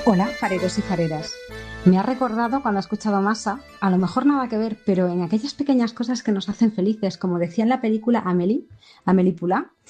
Hola, fareros y fareras. Me ha recordado cuando he escuchado Masa, a lo mejor nada que ver, pero en aquellas pequeñas cosas que nos hacen felices, como decía en la película Amélie, Amélie Poulain,